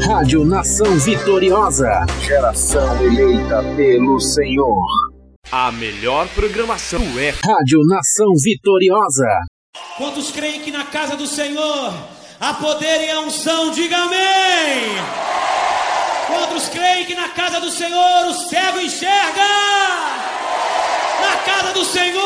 Rádio Nação Vitoriosa. Geração eleita pelo Senhor. A melhor programação é Rádio Nação Vitoriosa. Quantos creem que na casa do Senhor há poder e a unção? Diga amém! Quantos creem que na casa do Senhor o cego enxerga? Na casa do Senhor